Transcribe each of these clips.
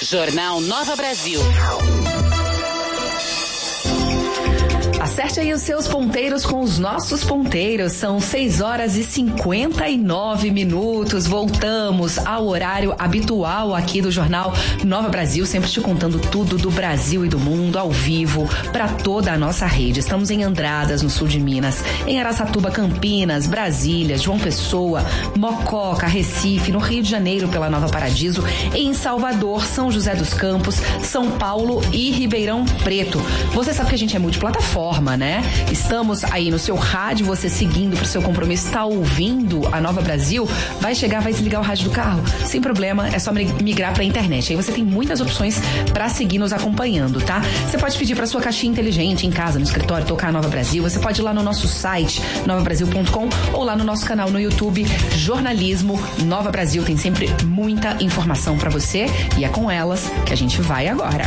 Jornal Nova Brasil. Acerte aí os seus ponteiros com os nossos ponteiros. São 6h59. Voltamos ao horário habitual aqui do Jornal Nova Brasil, sempre te contando tudo do Brasil e do mundo, ao vivo, para toda a nossa rede. Estamos em Andradas, no sul de Minas, em Araçatuba, Campinas, Brasília, João Pessoa, Mococa, Recife, no Rio de Janeiro, pela Nova Paradiso, em Salvador, São José dos Campos, São Paulo e Ribeirão Preto. Você sabe que a gente é multiplataforma, né? Estamos aí no seu rádio, você seguindo pro seu compromisso, está ouvindo a Nova Brasil, vai chegar, vai desligar o rádio do carro, sem problema, é só migrar pra internet. Aí você tem muitas opções pra seguir nos acompanhando, tá? Você pode pedir pra sua caixinha inteligente em casa, no escritório, tocar a Nova Brasil. Você pode ir lá no nosso site, novabrasil.com, ou lá no nosso canal no YouTube, Jornalismo Nova Brasil. Tem sempre muita informação pra você e é com elas que a gente vai agora.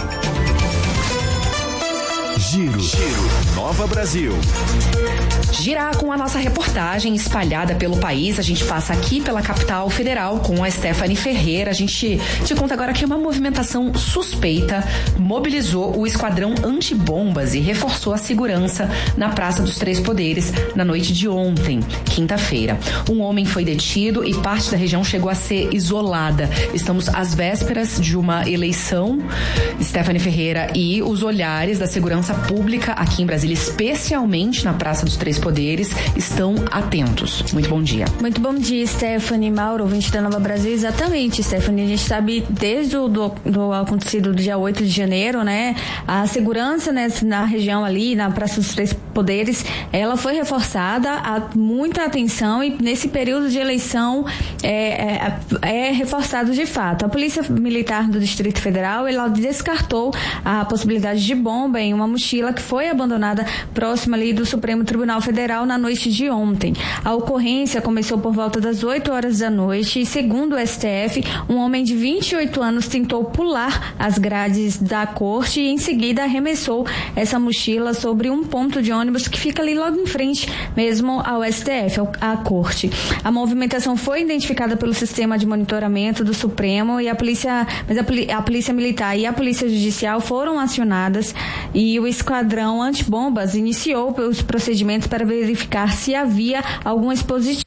Giro Nova Brasil. Girar com a nossa reportagem espalhada pelo país. A gente passa aqui pela capital federal com a Stephanie Ferreira. A gente te conta agora que uma movimentação suspeita mobilizou o esquadrão antibombas e reforçou a segurança na Praça dos Três Poderes na noite de ontem, quinta-feira. Um homem foi detido e parte da região chegou a ser isolada. Estamos às vésperas de uma eleição. Stephanie Ferreira, e os olhares da segurança pública aqui em Brasília, especialmente na Praça dos Três Poderes, estão atentos. Muito bom dia. Muito bom dia, Stephanie, Mauro, ouvinte da Nova Brasil. Exatamente, Stephanie, a gente sabe desde do acontecido do dia 8 de janeiro, né, a segurança, né, na região ali, na Praça dos Três Poderes, ela foi reforçada, há muita atenção e nesse período de eleição é reforçado de fato. A Polícia Militar do Distrito Federal, ela descartou a possibilidade de bomba em uma mochila que foi abandonada próxima ali do Supremo Tribunal Federal na noite de ontem. A ocorrência começou por volta das 8 horas da noite e, segundo o STF, um homem de 28 anos tentou pular as grades da corte e em seguida arremessou essa mochila sobre um ponto de ônibus que fica ali logo em frente mesmo ao STF, à corte. A movimentação foi identificada pelo sistema de monitoramento do Supremo e a Polícia Militar e a Polícia Judicial foram acionadas e o esquadrão antibombas iniciou os procedimentos para verificar se havia algum expositivo.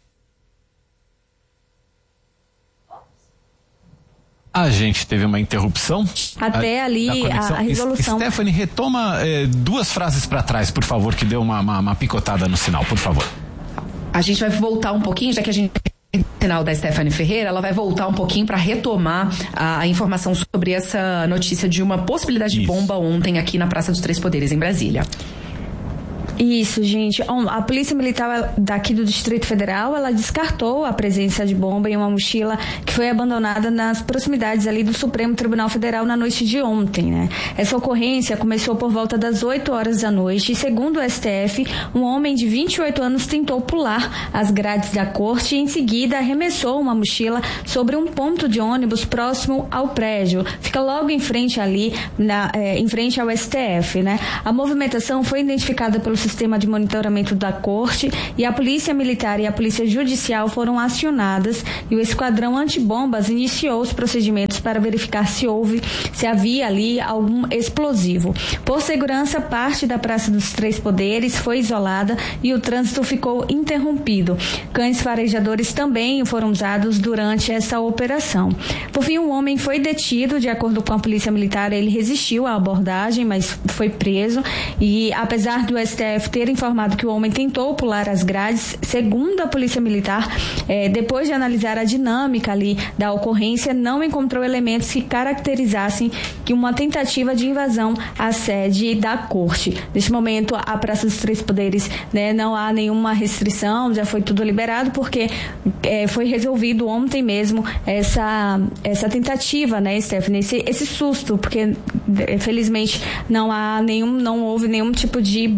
A gente teve uma interrupção. Até ali a resolução. Stephanie, retoma duas frases para trás, por favor, que deu uma picotada no sinal, por favor. A gente vai voltar um pouquinho, já que a gente sinal da Stephanie Ferreira, ela vai voltar um pouquinho para retomar a informação sobre essa notícia de uma possibilidade de bomba ontem aqui na Praça dos Três Poderes, em Brasília. Isso, gente. A Polícia Militar daqui do Distrito Federal, ela descartou a presença de bomba em uma mochila que foi abandonada nas proximidades ali do Supremo Tribunal Federal na noite de ontem, né? Essa ocorrência começou por volta das 8 horas da noite e, segundo o STF, um homem de 28 anos tentou pular as grades da corte e, em seguida, arremessou uma mochila sobre um ponto de ônibus próximo ao prédio. Fica logo em frente ali, em frente ao STF, né? A movimentação foi identificada pelo sistema de monitoramento da corte e a Polícia Militar e a Polícia Judicial foram acionadas e o esquadrão antibombas iniciou os procedimentos para verificar se havia ali algum explosivo. Por segurança, parte da Praça dos Três Poderes foi isolada e o trânsito ficou interrompido. Cães farejadores também foram usados durante essa operação. Por fim, um homem foi detido. De acordo com a Polícia Militar, ele resistiu à abordagem, mas foi preso e, apesar do STF ter informado que o homem tentou pular as grades, segundo a Polícia Militar, depois de analisar a dinâmica ali da ocorrência, não encontrou elementos que caracterizassem que uma tentativa de invasão à sede da corte. Neste momento, a Praça dos Três Poderes, né, não há nenhuma restrição, já foi tudo liberado, porque foi resolvido ontem mesmo essa tentativa, né, Stephanie, esse susto, porque felizmente não houve nenhum tipo de bomba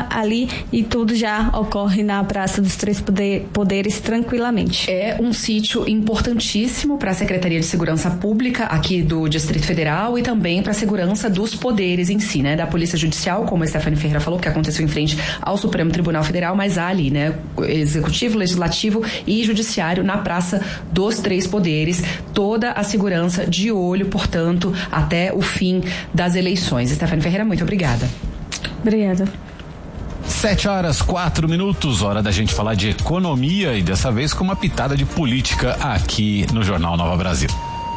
ali e tudo já ocorre na Praça dos Três Poderes tranquilamente. É um sítio importantíssimo para a Secretaria de Segurança Pública aqui do Distrito Federal e também para a segurança dos poderes em si, né? Da Polícia Judicial, como a Stephanie Ferreira falou, que aconteceu em frente ao Supremo Tribunal Federal, mas há ali, né? Executivo, Legislativo e Judiciário na Praça dos Três Poderes. Toda a segurança de olho, portanto, até o fim das eleições. Stephanie Ferreira, muito obrigada. Obrigada. 7h04, hora da gente falar de economia e dessa vez com uma pitada de política aqui no Jornal Nova Brasil.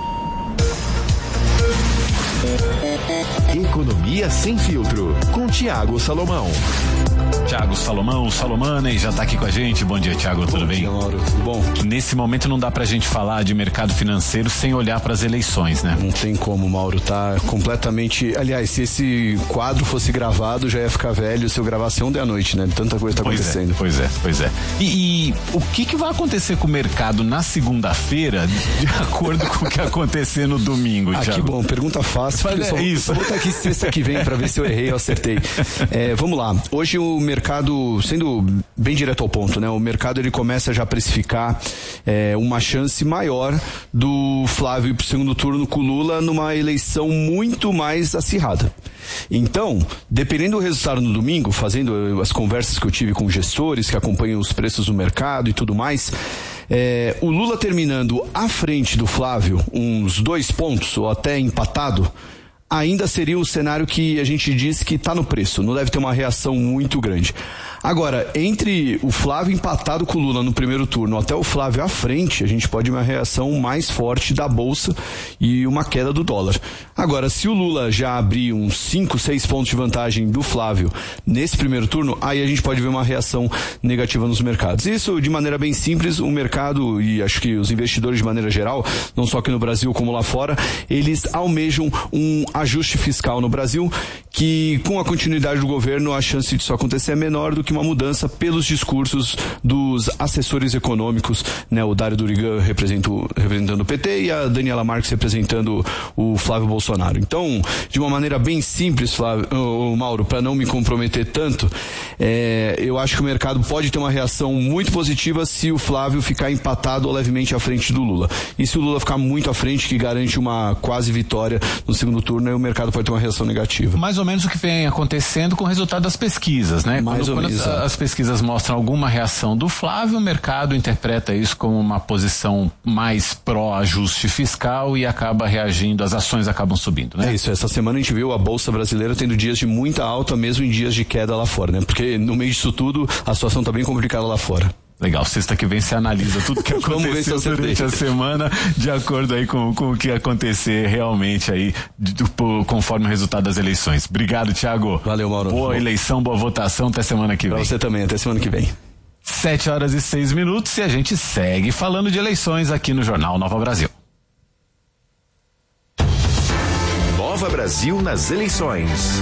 Economia Sem Filtro, com Thiago Salomão. Thiago Salomão, Salomane, já está aqui com a gente. Bom dia, Thiago, tudo bem? Bom dia, Mauro, tudo bom? Nesse momento não dá pra gente falar de mercado financeiro sem olhar para as eleições, né? Não tem como, Mauro, tá completamente... Aliás, se esse quadro fosse gravado, já ia ficar velho se eu gravasse ontem à noite, né? Tanta coisa tá acontecendo. Pois é. E o que vai acontecer com o mercado na segunda-feira, de acordo com o que acontecer no domingo, Thiago? Que bom, pergunta fácil. Isso. Eu vou estar aqui sexta que vem pra ver se eu errei ou acertei. Vamos lá. Hoje o mercado, sendo bem direto ao ponto, né? O mercado ele começa já a precificar uma chance maior do Flávio ir pro segundo turno com o Lula numa eleição muito mais acirrada. Então, dependendo do resultado no domingo, fazendo as conversas que eu tive com gestores que acompanham os preços do mercado e tudo mais, o Lula terminando à frente do Flávio, uns 2 pontos ou até empatado, ainda seria o cenário que a gente diz que está no preço, não deve ter uma reação muito grande. Agora, entre o Flávio empatado com o Lula no primeiro turno até o Flávio à frente, a gente pode ter uma reação mais forte da Bolsa e uma queda do dólar. Agora, se o Lula já abrir uns 5, 6 pontos de vantagem do Flávio nesse primeiro turno, aí a gente pode ver uma reação negativa nos mercados. Isso, de maneira bem simples, o mercado e acho que os investidores de maneira geral, não só aqui no Brasil como lá fora, eles almejam um ajuste fiscal no Brasil que, com a continuidade do governo, a chance disso acontecer é menor do que uma mudança pelos discursos dos assessores econômicos, né? O Dário Durigan representando o PT e a Daniela Marques representando o Flávio Bolsonaro. Então, de uma maneira bem simples, Mauro, para não me comprometer tanto, eu acho que o mercado pode ter uma reação muito positiva se o Flávio ficar empatado ou levemente à frente do Lula. E se o Lula ficar muito à frente, que garante uma quase vitória no segundo turno, aí o mercado pode ter uma reação negativa. Mais ou menos o que vem acontecendo com o resultado das pesquisas, né? Quando as pesquisas mostram alguma reação do Flávio, o mercado interpreta isso como uma posição mais pró-ajuste fiscal e acaba reagindo, as ações acabam subindo, né? É isso, essa semana a gente viu a Bolsa Brasileira tendo dias de muita alta, mesmo em dias de queda lá fora, né? Porque no meio disso tudo, a situação tá bem complicada lá fora. Legal, sexta que vem você analisa tudo que aconteceu durante a semana, de acordo aí com o que acontecer realmente aí, conforme o resultado das eleições. Obrigado, Thiago. Valeu, Mauro. Boa eleição, boa votação, até semana que vem. Pra você também, até semana que vem. 7h06 e a gente segue falando de eleições aqui no Jornal Nova Brasil. Nova Brasil nas eleições.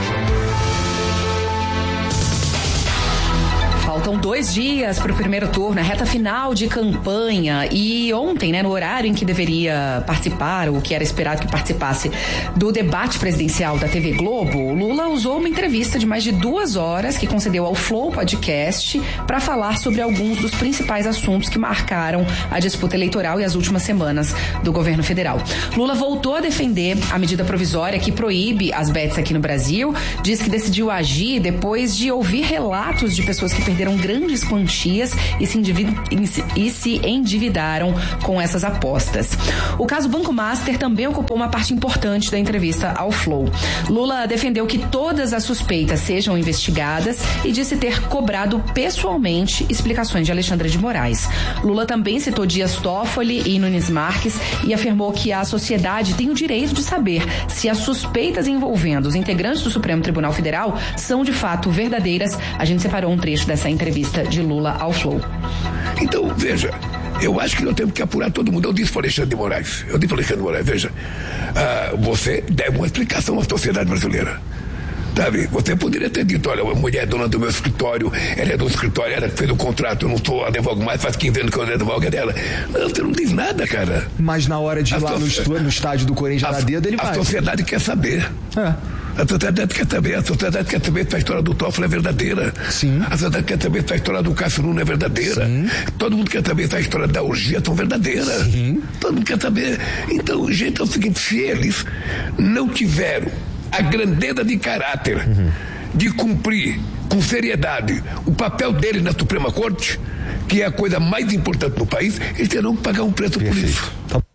Faltam 2 dias para o primeiro turno, a reta final de campanha. E ontem, né, no horário em que deveria participar, ou que era esperado que participasse do debate presidencial da TV Globo, Lula usou uma entrevista de mais de 2 horas que concedeu ao Flow Podcast para falar sobre alguns dos principais assuntos que marcaram a disputa eleitoral e as últimas semanas do governo federal. Lula voltou a defender a medida provisória que proíbe as bets aqui no Brasil, diz que decidiu agir depois de ouvir relatos de pessoas que perderam grandes quantias e se endividaram com essas apostas. O caso Banco Master também ocupou uma parte importante da entrevista ao Flow. Lula defendeu que todas as suspeitas sejam investigadas e disse ter cobrado pessoalmente explicações de Alexandre de Moraes. Lula também citou Dias Toffoli e Nunes Marques e afirmou que a sociedade tem o direito de saber se as suspeitas envolvendo os integrantes do Supremo Tribunal Federal são de fato verdadeiras. A gente separou um trecho dessa entrevista de Lula ao Flow. Então, veja, eu acho que nós temos que apurar todo mundo. Eu disse para Alexandre de Moraes, veja, você deve uma explicação à sociedade brasileira. Sabe, você poderia ter dito, olha, a mulher é dona do meu escritório, ela é do escritório, ela fez o contrato, eu não sou advogo mais, faz 15 anos que eu advogo é dela. Não, você não diz nada, cara. Mas na hora de ir lá no estádio do Corinthians na dedo, ele vai. A sociedade quer saber. A sociedade quer saber se a história do Toffoli é verdadeira. Sim. A sociedade quer saber se a história do Cássio Nunes é verdadeira. Sim. Todo mundo quer saber se a história da orgia são verdadeiras. Sim. Todo mundo quer saber. Então, gente, é o seguinte, se eles não tiveram a grandeza de caráter de cumprir com seriedade o papel dele na Suprema Corte, que é a coisa mais importante no país, eles terão que pagar um preço por isso.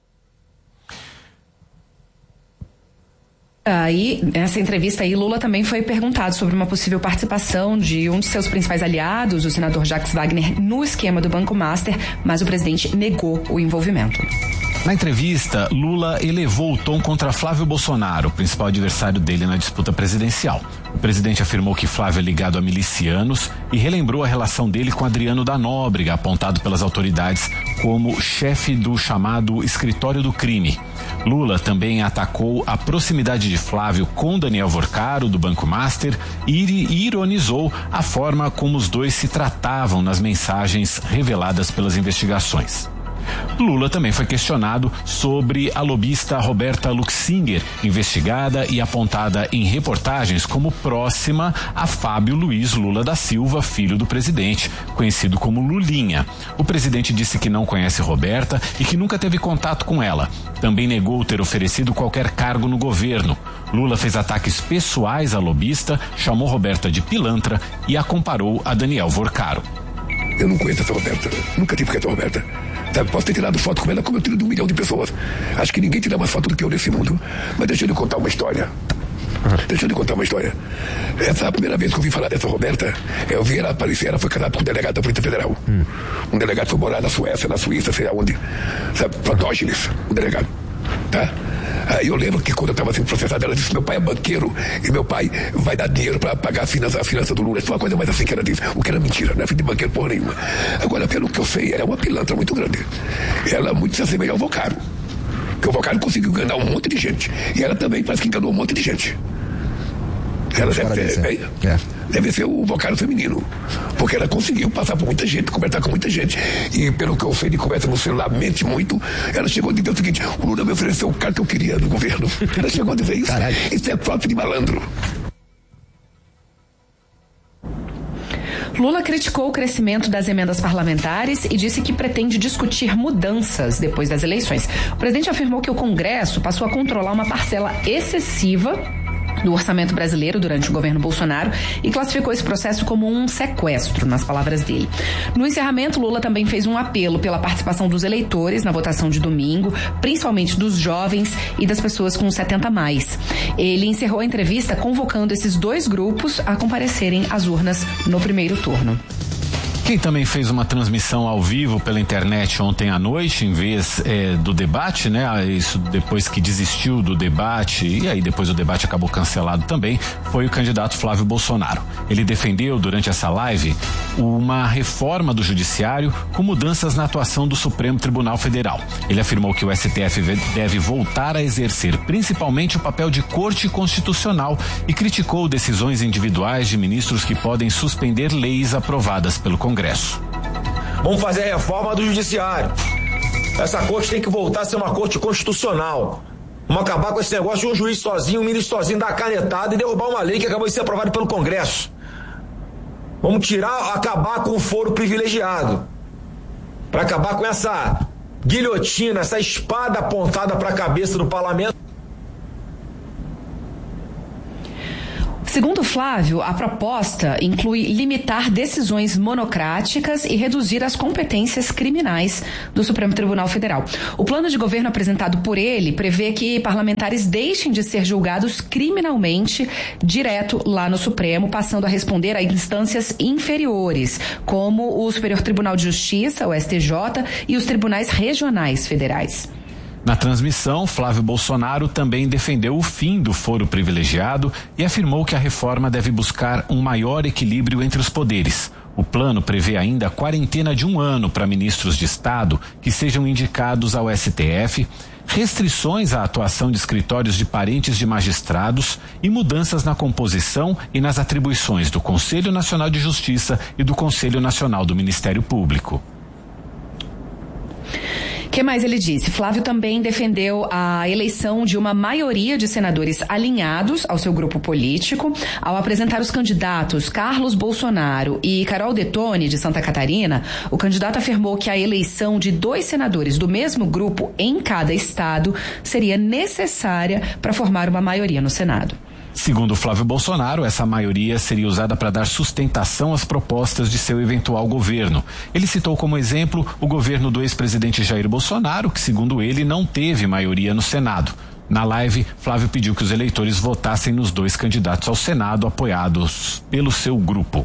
Aí, nessa entrevista aí, Lula também foi perguntado sobre uma possível participação de um de seus principais aliados, o senador Jacques Wagner, no esquema do Banco Master, mas o presidente negou o envolvimento. Na entrevista, Lula elevou o tom contra Flávio Bolsonaro, o principal adversário dele na disputa presidencial. O presidente afirmou que Flávio é ligado a milicianos e relembrou a relação dele com Adriano da Nóbrega, apontado pelas autoridades como chefe do chamado Escritório do Crime. Lula também atacou a proximidade de Flávio com Daniel Vorcaro, do Banco Master, e ironizou a forma como os dois se tratavam nas mensagens reveladas pelas investigações. Lula também foi questionado sobre a lobista Roberta Luxinger, investigada e apontada em reportagens como próxima a Fábio Luiz Lula da Silva, filho do presidente, conhecido como Lulinha. O presidente disse que não conhece Roberta e que nunca teve contato com ela. Também negou ter oferecido qualquer cargo no governo. Lula fez ataques pessoais à lobista, chamou Roberta de pilantra e a comparou a Daniel Vorcaro. Eu não conheço essa Roberta, nunca tive com essa Roberta. Sabe, posso ter tirado foto com ela como eu tiro de 1 milhão de pessoas. Acho que ninguém tira mais foto do que eu nesse mundo. Mas deixa eu lhe contar uma história. Essa é a primeira vez que eu ouvi falar dessa Roberta. Eu vi ela aparecer, ela foi casada com um delegado da Polícia Federal. Um delegado foi morar na Suécia, na Suíça, sei aonde. Sabe, Protógenes, um delegado. Tá? Aí eu lembro que quando eu estava sendo processado, ela disse: meu pai é banqueiro e meu pai vai dar dinheiro para pagar a finança do Lula. Isso foi uma coisa mais assim que ela disse, o que era mentira, não é filho de banqueiro porra nenhuma. Agora, pelo que eu sei, ela é uma pilantra muito grande. Ela muito se assemelha ao Vocaro, porque o Vocaro conseguiu enganar um monte de gente e ela também parece que enganou um monte de gente. Ela deve ser o Vocaro feminino, porque ela conseguiu passar por muita gente, conversar com muita gente, e pelo que eu sei de conversa no celular, mente muito. Ela chegou a dizer o seguinte: o Lula me ofereceu o cargo que eu queria no governo. Ela chegou a dizer isso. Caralho. Isso é fraude de malandro. Lula criticou o crescimento das emendas parlamentares e disse que pretende discutir mudanças depois das eleições. O presidente afirmou que o Congresso passou a controlar uma parcela excessiva do orçamento brasileiro durante o governo Bolsonaro e classificou esse processo como um sequestro, nas palavras dele. No encerramento, Lula também fez um apelo pela participação dos eleitores na votação de domingo, principalmente dos jovens e das pessoas com 70 a mais. Ele encerrou a entrevista convocando esses dois grupos a comparecerem às urnas no primeiro turno. Quem também fez uma transmissão ao vivo pela internet ontem à noite, em vez do debate, né? Isso depois que desistiu do debate, e aí depois o debate acabou cancelado também, foi o candidato Flávio Bolsonaro. Ele defendeu durante essa live uma reforma do judiciário com mudanças na atuação do Supremo Tribunal Federal. Ele afirmou que o STF deve voltar a exercer principalmente o papel de corte constitucional e criticou decisões individuais de ministros que podem suspender leis aprovadas pelo Congresso. Vamos fazer a reforma do judiciário. Essa corte tem que voltar a ser uma corte constitucional. Vamos acabar com esse negócio de um juiz sozinho, um ministro sozinho dar a canetada e derrubar uma lei que acabou de ser aprovada pelo Congresso. Vamos acabar com o foro privilegiado. Para acabar com essa guilhotina, essa espada apontada para a cabeça do parlamento. Segundo Flávio, a proposta inclui limitar decisões monocráticas e reduzir as competências criminais do Supremo Tribunal Federal. O plano de governo apresentado por ele prevê que parlamentares deixem de ser julgados criminalmente direto lá no Supremo, passando a responder a instâncias inferiores, como o Superior Tribunal de Justiça, o STJ, e os tribunais regionais federais. Na transmissão, Flávio Bolsonaro também defendeu o fim do foro privilegiado e afirmou que a reforma deve buscar um maior equilíbrio entre os poderes. O plano prevê ainda a quarentena de 1 ano para ministros de Estado que sejam indicados ao STF, restrições à atuação de escritórios de parentes de magistrados e mudanças na composição e nas atribuições do Conselho Nacional de Justiça e do Conselho Nacional do Ministério Público. que mais ele disse? Flávio também defendeu a eleição de uma maioria de senadores alinhados ao seu grupo político. Ao apresentar os candidatos Carlos Bolsonaro e Carol Detone, de Santa Catarina, o candidato afirmou que a eleição de 2 senadores do mesmo grupo em cada estado seria necessária para formar uma maioria no Senado. Segundo Flávio Bolsonaro, essa maioria seria usada para dar sustentação às propostas de seu eventual governo. Ele citou como exemplo o governo do ex-presidente Jair Bolsonaro, que, segundo ele, não teve maioria no Senado. Na live, Flávio pediu que os eleitores votassem nos 2 candidatos ao Senado apoiados pelo seu grupo.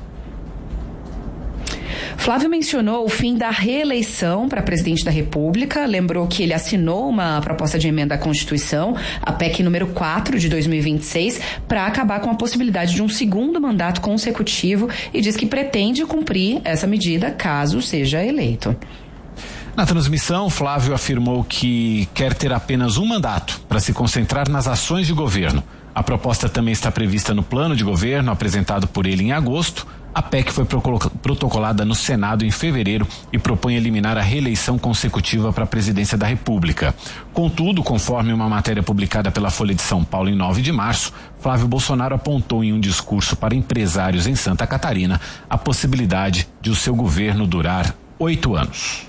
Flávio mencionou o fim da reeleição para presidente da República, lembrou que ele assinou uma proposta de emenda à Constituição, a PEC número 4 de 2026, para acabar com a possibilidade de um segundo mandato consecutivo e diz que pretende cumprir essa medida caso seja eleito. Na transmissão, Flávio afirmou que quer ter apenas um mandato para se concentrar nas ações de governo. A proposta também está prevista no plano de governo apresentado por ele em agosto. A PEC foi protocolada no Senado em fevereiro e propõe eliminar a reeleição consecutiva para a presidência da República. Contudo, conforme uma matéria publicada pela Folha de São Paulo em 9 de março, Flávio Bolsonaro apontou em um discurso para empresários em Santa Catarina a possibilidade de o seu governo durar 8 anos.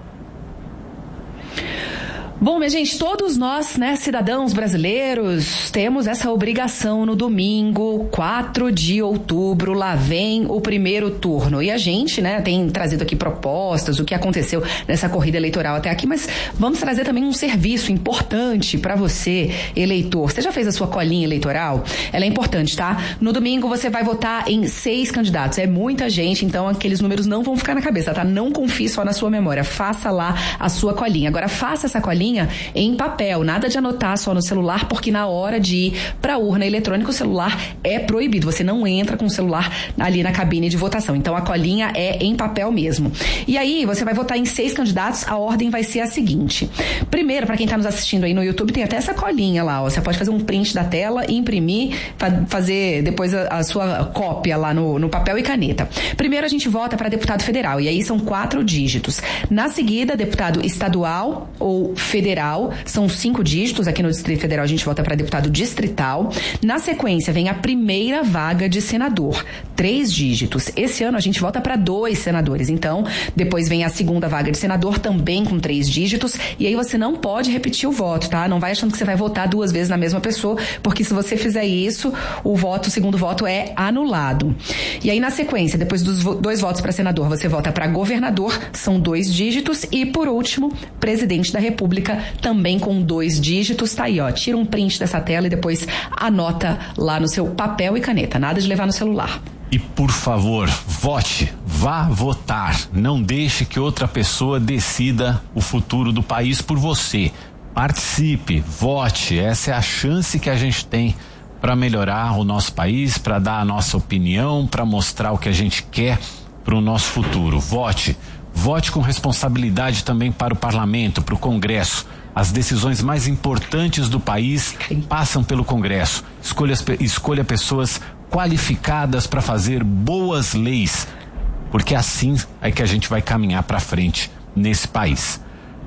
Bom, minha gente, todos nós, né, cidadãos brasileiros, temos essa obrigação no domingo, 4 de outubro, lá vem o primeiro turno. E a gente, né, tem trazido aqui propostas, o que aconteceu nessa corrida eleitoral até aqui, mas vamos trazer também um serviço importante para você, eleitor. Você já fez a sua colinha eleitoral? Ela é importante, tá? No domingo você vai votar em 6 candidatos. É muita gente, então aqueles números não vão ficar na cabeça, tá? Não confie só na sua memória. Faça lá a sua colinha. Agora, faça essa colinha em papel, nada de anotar só no celular, porque na hora de ir para a urna eletrônica o celular é proibido, você não entra com o celular ali na cabine de votação, então a colinha é em papel mesmo. E aí você vai votar em 6 candidatos, a ordem vai ser a seguinte: primeiro, para quem está nos assistindo aí no YouTube, tem até essa colinha lá, ó. Você pode fazer um print da tela e imprimir, fazer depois a sua cópia lá no papel e caneta. Primeiro a gente vota para deputado federal, e aí são 4 dígitos. Na seguida, deputado estadual ou federal, são 5 dígitos. Aqui no Distrito Federal a gente vota para deputado distrital. Na sequência vem a primeira vaga de senador, 3 dígitos. Esse ano a gente vota para 2 senadores, então depois vem a segunda vaga de senador, também com 3 dígitos, e aí você não pode repetir o voto, tá? Não vai achando que você vai votar 2 vezes na mesma pessoa, porque se você fizer isso, o segundo voto é anulado. E aí na sequência, depois dos 2 votos para senador, você vota para governador, são 2 dígitos, e por último, presidente da República, também com 2 dígitos. Tá aí, ó, tira um print dessa tela e depois anota lá no seu papel e caneta, nada de levar no celular. E por favor, vote, vá votar, não deixe que outra pessoa decida o futuro do país por você. Participe, vote, essa é a chance que a gente tem para melhorar o nosso país, para dar a nossa opinião, para mostrar o que a gente quer para o nosso futuro. Vote. Vote com responsabilidade também para o parlamento, para o Congresso. As decisões mais importantes do país passam pelo Congresso. Escolha pessoas qualificadas para fazer boas leis, porque assim é que a gente vai caminhar para frente nesse país.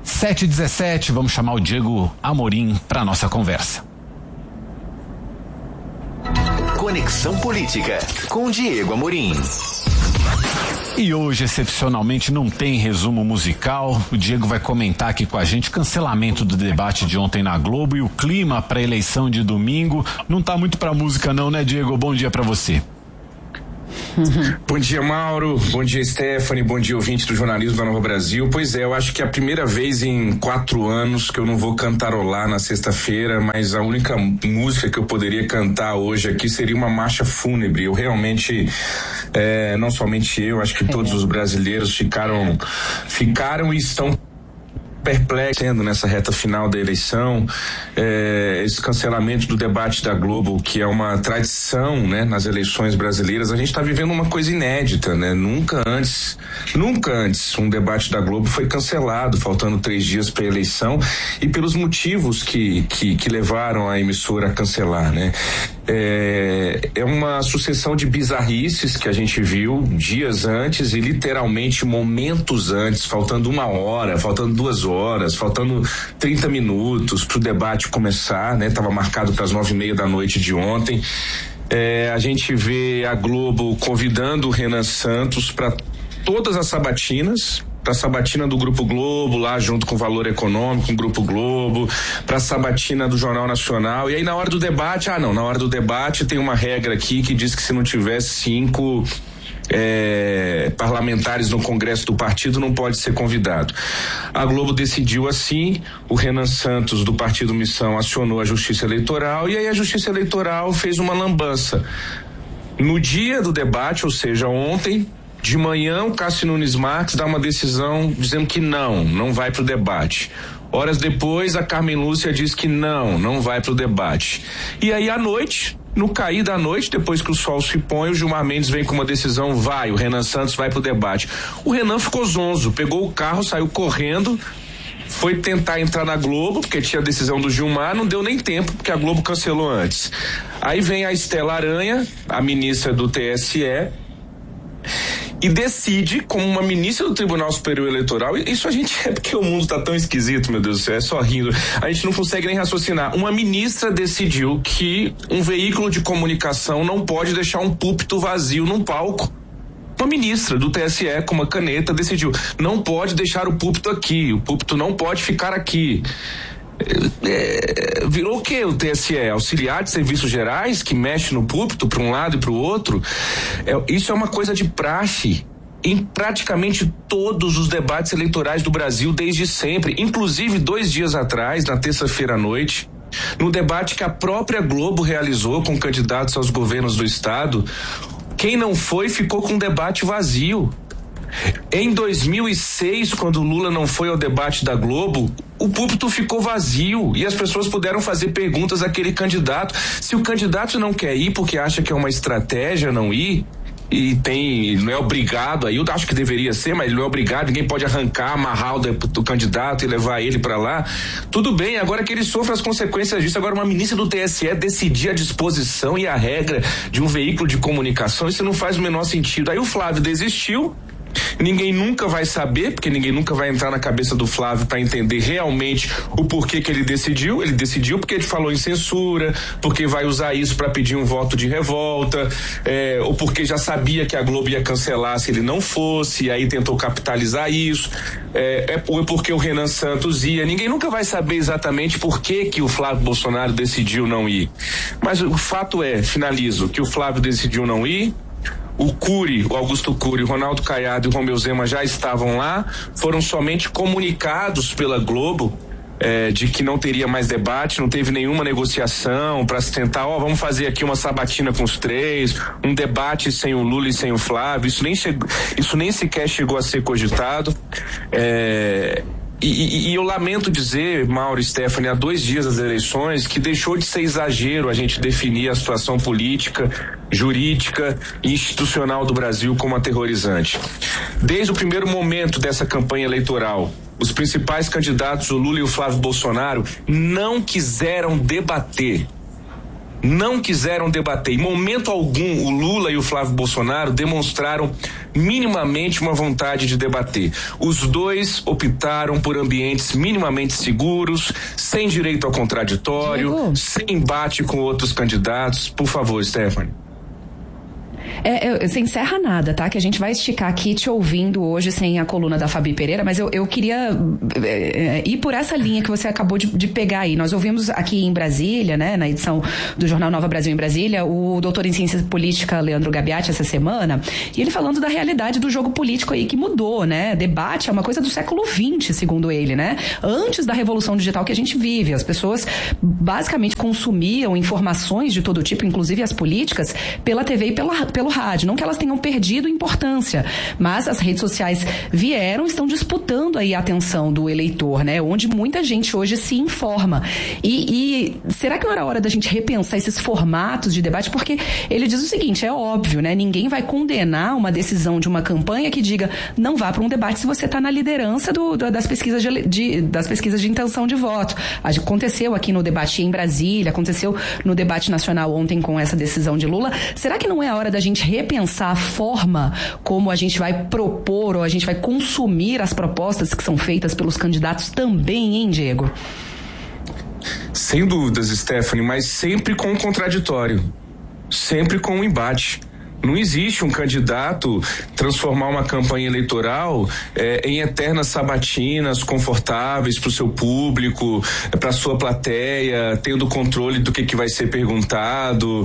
7h17, vamos chamar o Diego Amorim para nossa conversa. Conexão Política com Diego Amorim. E hoje, excepcionalmente, não tem resumo musical. O Diego vai comentar aqui com a gente cancelamento do debate de ontem na Globo e o clima para a eleição de domingo. Não tá muito pra música não, né, Diego? Bom dia pra você. Bom dia, Mauro. Bom dia, Stephanie. Bom dia, ouvinte do jornalismo da Nova Brasil. Pois é, eu acho que é a primeira vez em 4 anos que eu não vou cantarolar na sexta-feira, mas a única música que eu poderia cantar hoje aqui seria uma marcha fúnebre. Eu realmente, não somente eu, acho que todos os brasileiros ficaram e estão perplexos nessa reta final da eleição, esse cancelamento do debate da Globo, que é uma tradição, né, nas eleições brasileiras. A gente está vivendo uma coisa inédita, né? Nunca antes um debate da Globo foi cancelado, faltando 3 dias para a eleição, e pelos motivos que levaram a emissora a cancelar, né? É uma sucessão de bizarrices que a gente viu dias antes e literalmente momentos antes, faltando 1 hora, faltando 2 horas, faltando 30 minutos para o debate começar, né? Tava marcado para as 9:30 da noite de ontem. A gente vê a Globo convidando o Renan Santos para todas as sabatinas, para a sabatina do Grupo Globo, lá junto com o Valor Econômico, com o Grupo Globo, para a sabatina do Jornal Nacional. E aí na hora do debate, na hora do debate tem uma regra aqui que diz que se não tiver 5 parlamentares no Congresso do partido não pode ser convidado. A Globo decidiu assim, o Renan Santos do Partido Missão acionou a Justiça Eleitoral e aí a Justiça Eleitoral fez uma lambança. No dia do debate, ou seja, ontem, de manhã, o Cássio Nunes Marques dá uma decisão dizendo que não vai para o debate. Horas depois, a Carmen Lúcia diz que não vai para o debate. E aí, à noite, no cair da noite, depois que o sol se põe, o Gilmar Mendes vem com uma decisão, o Renan Santos vai para o debate. O Renan ficou zonzo, pegou o carro, saiu correndo, foi tentar entrar na Globo, porque tinha a decisão do Gilmar, não deu nem tempo, porque a Globo cancelou antes. Aí vem a Estela Aranha, a ministra do TSE, e decide, como uma ministra do Tribunal Superior Eleitoral, isso a gente é porque o mundo tá tão esquisito, meu Deus do céu, é só rindo, a gente não consegue nem raciocinar. Uma ministra decidiu que um veículo de comunicação não pode deixar um púlpito vazio num palco. Uma ministra do TSE com uma caneta decidiu, não pode deixar o púlpito aqui, o púlpito não pode ficar aqui. Virou o que o TSE? Auxiliar de Serviços Gerais que mexe no púlpito para um lado e para o outro? Isso é uma coisa de praxe em praticamente todos os debates eleitorais do Brasil desde sempre, inclusive 2 dias atrás, na terça-feira à noite, no debate que a própria Globo realizou com candidatos aos governos do estado. Quem não foi ficou com um debate vazio. Em 2006, quando Lula não foi ao debate da Globo, o púlpito ficou vazio e as pessoas puderam fazer perguntas àquele candidato. Se o candidato não quer ir porque acha que é uma estratégia não ir, não é obrigado, aí eu acho que deveria ser, mas ele não é obrigado, ninguém pode arrancar, amarrar o candidato e levar ele para lá. Tudo bem, agora que ele sofra as consequências disso. Agora uma ministra do TSE decidir a disposição e a regra de um veículo de comunicação, isso não faz o menor sentido. Aí o Flávio desistiu. Ninguém nunca vai saber, porque ninguém nunca vai entrar na cabeça do Flávio para entender realmente o porquê que ele decidiu. Ele decidiu porque ele falou em censura, porque vai usar isso para pedir um voto de revolta, ou porque já sabia que a Globo ia cancelar se ele não fosse, e aí tentou capitalizar isso, ou porque o Renan Santos ia. Ninguém nunca vai saber exatamente por que o Flávio Bolsonaro decidiu não ir. Mas o fato finalizo, que o Flávio decidiu não ir. O Augusto Cury, o Ronaldo Caiado e o Romeu Zema já estavam lá, foram somente comunicados pela Globo de que não teria mais debate, não teve nenhuma negociação para se tentar, vamos fazer aqui uma sabatina com os 3, um debate sem o Lula e sem o Flávio, isso nem sequer chegou a ser cogitado. E eu lamento dizer, Mauro e Stephanie, há 2 dias das eleições, que deixou de ser exagero a gente definir a situação política, jurídica e institucional do Brasil como aterrorizante. Desde o primeiro momento dessa campanha eleitoral, os principais candidatos, o Lula e o Flávio Bolsonaro, não quiseram debater. Em momento algum, o Lula e o Flávio Bolsonaro demonstraram minimamente uma vontade de debater. Os dois optaram por ambientes minimamente seguros, sem direito ao contraditório, sem embate com outros candidatos. Por favor, Stephanie. Você encerra nada, tá? Que a gente vai esticar aqui te ouvindo hoje sem a coluna da Fabi Pereira, mas eu queria ir por essa linha que você acabou de pegar aí. Nós ouvimos aqui em Brasília, né, na edição do Jornal Nova Brasil em Brasília, o doutor em Ciência Política, Leandro Gabiati, essa semana, e ele falando da realidade do jogo político aí que mudou, né? Debate é uma coisa do século XX, segundo ele, né? Antes da revolução digital que a gente vive, as pessoas basicamente consumiam informações de todo tipo, inclusive as políticas, pela TV e pelo rádio. Não que elas tenham perdido importância, mas as redes sociais estão disputando aí a atenção do eleitor, né? Onde muita gente hoje se informa. E será que não era hora da gente repensar esses formatos de debate? Porque ele diz o seguinte, é óbvio, né? Ninguém vai condenar uma decisão de uma campanha que diga não vá para um debate se você está na liderança das pesquisas das pesquisas de intenção de voto. Aconteceu aqui no debate em Brasília, aconteceu no debate nacional ontem com essa decisão de Lula. Será que não é a hora da gente repensar a forma como a gente vai propor ou a gente vai consumir as propostas que são feitas pelos candidatos também, hein, Diego? Sem dúvidas, Stephanie, mas sempre com o contraditório, sempre com o embate. Não existe um candidato transformar uma campanha eleitoral em eternas sabatinas confortáveis para o seu público, para a sua plateia, tendo controle do que vai ser perguntado.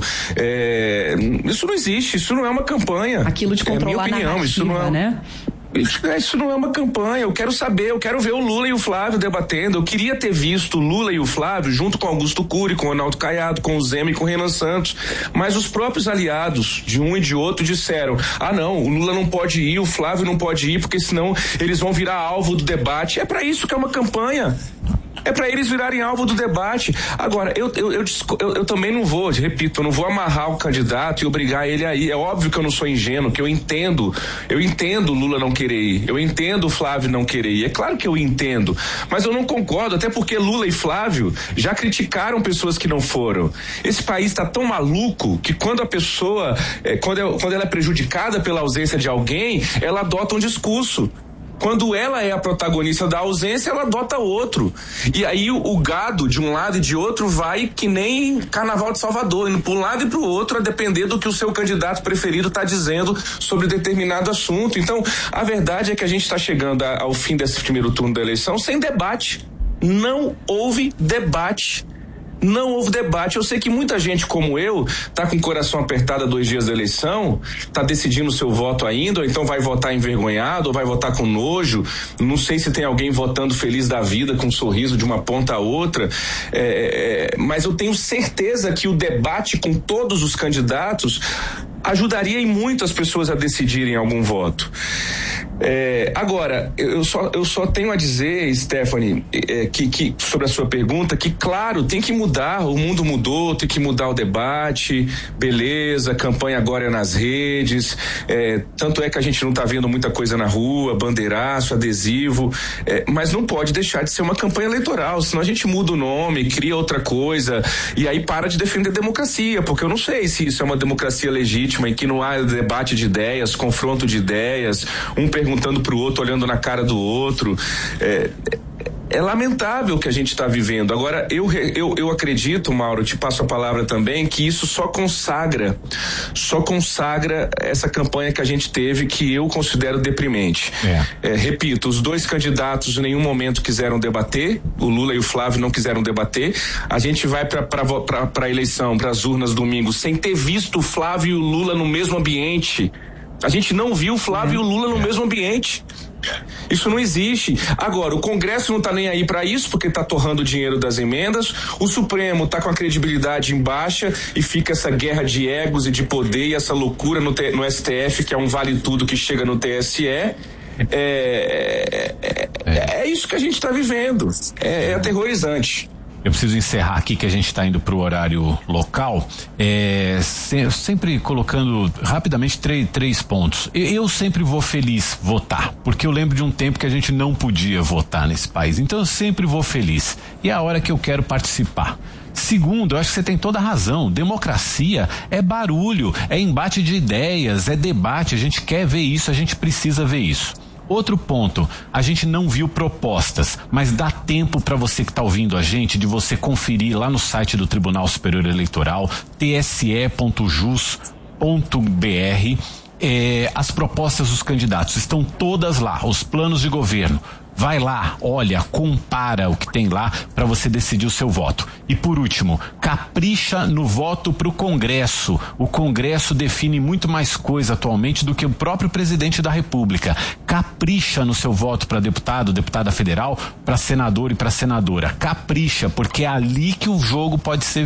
Isso não existe, isso não é uma campanha. Aquilo de controlar a minha opinião, isso não é, né? Isso não é uma campanha. Eu quero saber, eu quero ver o Lula e o Flávio debatendo. Eu queria ter visto o Lula e o Flávio junto com Augusto Cury, com o Ronaldo Caiado, com o Zema e com o Renan Santos. Mas os próprios aliados de um e de outro disseram: não, o Lula não pode ir, o Flávio não pode ir, porque senão eles vão virar alvo do debate. É para isso que é uma campanha. É para eles virarem alvo do debate. Agora, eu também não vou, repito, eu não vou amarrar o candidato e obrigar ele a ir. É óbvio que eu não sou ingênuo, que eu entendo o Lula não querer ir, eu entendo o Flávio não querer ir. É claro que eu entendo, mas eu não concordo, até porque Lula e Flávio já criticaram pessoas que não foram. Esse país está tão maluco que quando a pessoa, quando ela é prejudicada pela ausência de alguém, ela adota um discurso. Quando ela é a protagonista da ausência, ela adota outro. E aí o gado de um lado e de outro vai que nem Carnaval de Salvador, indo para um lado e para o outro, a depender do que o seu candidato preferido está dizendo sobre determinado assunto. Então, a verdade é que a gente está chegando ao fim desse primeiro turno da eleição sem debate. Não houve debate. Não houve debate. Eu sei que muita gente como eu tá com o coração apertado há 2 dias da eleição, tá decidindo o seu voto ainda, ou então vai votar envergonhado, ou vai votar com nojo. Não sei se tem alguém votando feliz da vida, com um sorriso de uma ponta a outra, mas eu tenho certeza que o debate com todos os candidatos ajudaria em muito as pessoas a decidirem algum voto. Agora, eu só tenho a dizer, Stephanie, que sobre a sua pergunta, que claro, tem que mudar, o mundo mudou, tem que mudar o debate, beleza, campanha agora é nas redes, tanto é que a gente não está vendo muita coisa na rua, bandeiraço, adesivo, mas não pode deixar de ser uma campanha eleitoral, senão a gente muda o nome, cria outra coisa, e aí para de defender a democracia, porque eu não sei se isso é uma democracia legítima em que não há debate de ideias, confronto de ideias, um perguntando pro outro, olhando na cara do outro. É lamentável o que a gente está vivendo. Agora, eu acredito, Mauro, te passo a palavra também, que isso só consagra essa campanha que a gente teve, que eu considero deprimente. Repito, os 2 candidatos em nenhum momento quiseram debater, o Lula e o Flávio não quiseram debater. A gente vai para a eleição, para as urnas domingo, sem ter visto o Flávio e o Lula no mesmo ambiente. A gente não viu o Flávio e o Lula no mesmo ambiente. Isso não existe. Agora, o Congresso não está nem aí para isso, porque está torrando o dinheiro das emendas. O Supremo está com a credibilidade em baixa e fica essa guerra de egos e de poder e essa loucura no STF, que é um vale tudo que chega no TSE. É isso que a gente está vivendo. É aterrorizante. Eu preciso encerrar aqui, que a gente está indo para o horário local, sempre colocando rapidamente três pontos. Eu sempre vou feliz votar, porque eu lembro de um tempo que a gente não podia votar nesse país, então eu sempre vou feliz, e é a hora que eu quero participar. Segundo, eu acho que você tem toda a razão, democracia é barulho, é embate de ideias, é debate, a gente quer ver isso, a gente precisa ver isso. Outro ponto, a gente não viu propostas, mas dá tempo para você que está ouvindo a gente de você conferir lá no site do Tribunal Superior Eleitoral, tse.jus.br, as propostas dos candidatos, estão todas lá, os planos de governo. Vai lá, olha, compara o que tem lá para você decidir o seu voto. E por último, capricha no voto pro Congresso. O Congresso define muito mais coisa atualmente do que o próprio presidente da República. Capricha no seu voto para deputado, deputada federal, para senador e para senadora. Capricha, porque é ali que o jogo pode ser